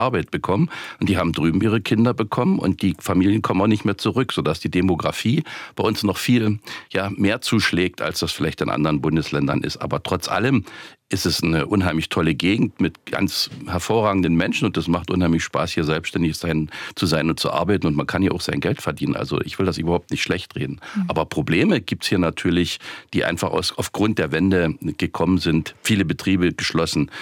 Arbeit bekommen und die haben drüben ihre Kinder bekommen und die Familien kommen auch nicht mehr zurück, sodass die Demografie bei uns noch viel mehr zuschlägt, als das vielleicht in anderen Bundesländern ist. Aber trotz allem ist es eine unheimlich tolle Gegend mit ganz hervorragenden Menschen und das macht unheimlich Spaß, hier selbstständig zu sein und zu arbeiten und man kann hier auch sein Geld verdienen. Also ich will das überhaupt nicht schlecht reden. Aber Probleme gibt es hier natürlich, die einfach aufgrund der Wende gekommen sind. Viele Betriebe geschlossen.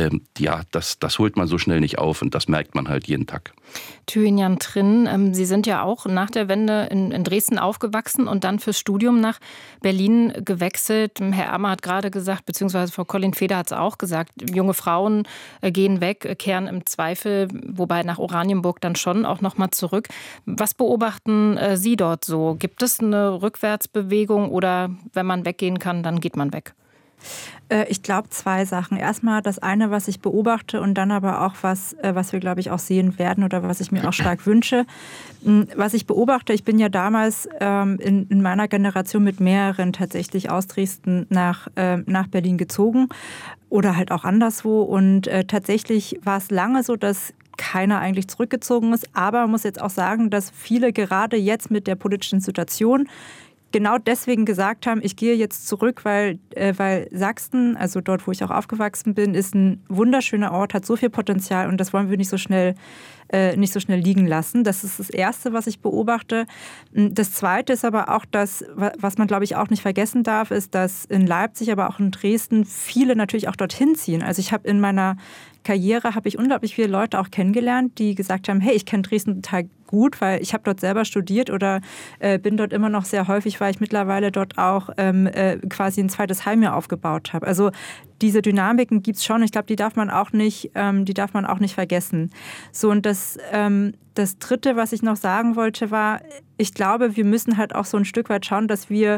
Das holt man so schnell nicht auf und das merkt man halt jeden Tag. Thynian Trinn, Sie sind ja auch nach der Wende in Dresden aufgewachsen und dann fürs Studium nach Berlin gewechselt. Herr Ermer hat gerade gesagt, beziehungsweise Frau Collin-Feder hat es auch gesagt, junge Frauen gehen weg, kehren im Zweifel, wobei nach Oranienburg dann schon auch nochmal zurück. Was beobachten Sie dort so? Gibt es eine Rückwärtsbewegung oder wenn man weggehen kann, dann geht man weg? Ich glaube 2 Sachen. Erstmal das eine, was ich beobachte und dann aber auch was wir, glaube ich, auch sehen werden oder was ich mir auch stark wünsche. Was ich beobachte, ich bin ja damals in meiner Generation mit mehreren tatsächlich aus Dresden nach Berlin gezogen oder halt auch anderswo und tatsächlich war es lange so, dass keiner eigentlich zurückgezogen ist. Aber man muss jetzt auch sagen, dass viele gerade jetzt mit der politischen Situation genau deswegen gesagt haben, ich gehe jetzt zurück, weil Sachsen, also dort, wo ich auch aufgewachsen bin, ist ein wunderschöner Ort, hat so viel Potenzial und das wollen wir nicht so schnell liegen lassen. Das ist das Erste, was ich beobachte. Das Zweite ist aber auch das, was man, glaube ich, auch nicht vergessen darf, ist, dass in Leipzig, aber auch in Dresden viele natürlich auch dorthin ziehen. Also ich habe in meiner Karriere unglaublich viele Leute auch kennengelernt, die gesagt haben, hey, ich kenne Dresden total gut, weil ich habe dort selber studiert oder bin dort immer noch sehr häufig, weil ich mittlerweile dort auch quasi ein zweites Heim mir aufgebaut habe. Also diese Dynamiken gibt es schon. Ich glaube, die darf man auch nicht vergessen. So, und das Dritte, was ich noch sagen wollte, war, ich glaube, wir müssen halt auch so ein Stück weit schauen, dass wir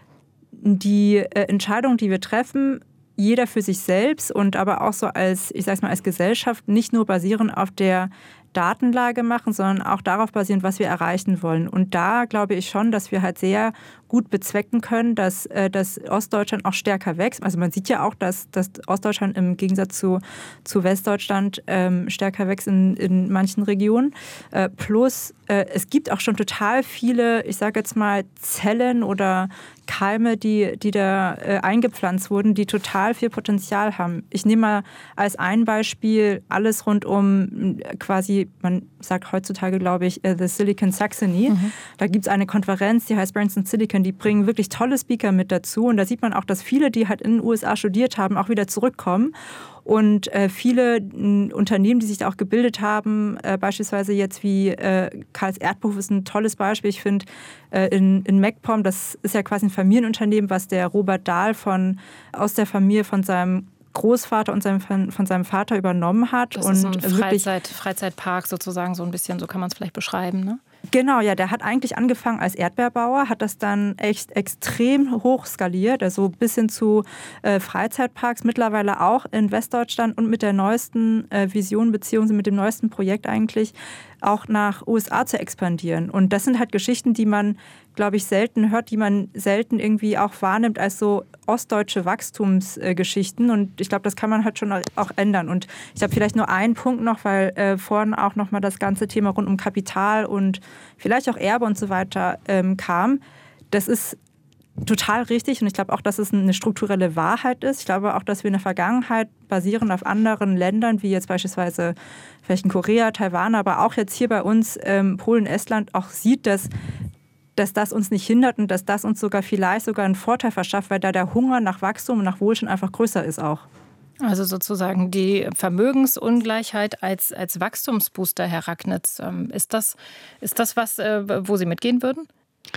die Entscheidungen, die wir treffen, jeder für sich selbst und aber auch so als Gesellschaft nicht nur basieren auf der Datenlage machen, sondern auch darauf basieren, was wir erreichen wollen. Und da glaube ich schon, dass wir halt sehr gut bezwecken können, dass Ostdeutschland auch stärker wächst. Also man sieht ja auch, dass Ostdeutschland im Gegensatz zu Westdeutschland stärker wächst in manchen Regionen. Plus es gibt auch schon total viele, ich sage jetzt mal, Zellen oder Keime, die da eingepflanzt wurden, die total viel Potenzial haben. Ich nehme mal als ein Beispiel alles rund um quasi, man sagt heutzutage, glaube ich, The Silicon Saxony. Da gibt es eine Konferenz, die heißt Brands in Silicon, die bringen wirklich tolle Speaker mit dazu. Und da sieht man auch, dass viele, die halt in den USA studiert haben, auch wieder zurückkommen. Und viele Unternehmen, die sich da auch gebildet haben, beispielsweise jetzt wie Karls Erdhof ist ein tolles Beispiel. Ich finde, in MacPom, das ist ja quasi ein Familienunternehmen, was der Robert Dahl aus der Familie von seinem Großvater und von seinem Vater übernommen hat. Das ist ein Freizeitpark sozusagen, so ein bisschen, so kann man es vielleicht beschreiben, ne? Genau, ja, der hat eigentlich angefangen als Erdbeerbauer, hat das dann echt extrem hoch skaliert, also bis hin zu Freizeitparks, mittlerweile auch in Westdeutschland und mit der neuesten Vision beziehungsweise mit dem neuesten Projekt eigentlich auch nach USA zu expandieren. Und das sind halt Geschichten, die man, glaube ich, selten hört, die man selten irgendwie auch wahrnimmt als so ostdeutsche Wachstumsgeschichten. Und ich glaube, das kann man halt schon auch ändern. Und ich habe vielleicht nur einen Punkt noch, weil vorhin auch nochmal das ganze Thema rund um Kapital und vielleicht auch Erbe und so weiter kam. Das ist total richtig und ich glaube auch, dass es eine strukturelle Wahrheit ist. Ich glaube auch, dass wir in der Vergangenheit basierend auf anderen Ländern, wie jetzt beispielsweise vielleicht in Korea, Taiwan, aber auch jetzt hier bei uns Polen, Estland auch sieht, dass das uns nicht hindert und dass das uns vielleicht sogar einen Vorteil verschafft, weil da der Hunger nach Wachstum und nach Wohlstand einfach größer ist auch. Also sozusagen die Vermögensungleichheit als Wachstumsbooster, Herr Ragnitz. Ist das was, wo Sie mitgehen würden?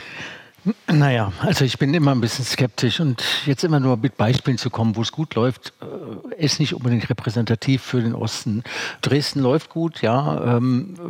Naja, also ich bin immer ein bisschen skeptisch und jetzt immer nur mit Beispielen zu kommen, wo es gut läuft, ist nicht unbedingt repräsentativ für den Osten. Dresden läuft gut, ja,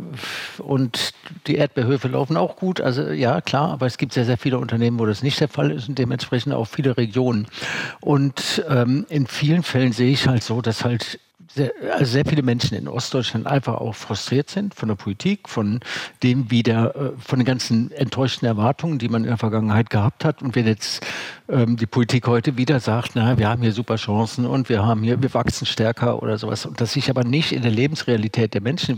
und die Erdbeerhöfe laufen auch gut, also ja, klar, aber es gibt sehr, sehr viele Unternehmen, wo das nicht der Fall ist und dementsprechend auch viele Regionen. Und in vielen Fällen sehe ich halt so, dass halt sehr viele Menschen in Ostdeutschland einfach auch frustriert sind von der Politik, von dem von den ganzen enttäuschten Erwartungen, die man in der Vergangenheit gehabt hat. Und wenn jetzt die Politik heute wieder sagt, na, wir haben hier super Chancen und wir wachsen stärker oder sowas, und das sich aber nicht in der Lebensrealität der Menschen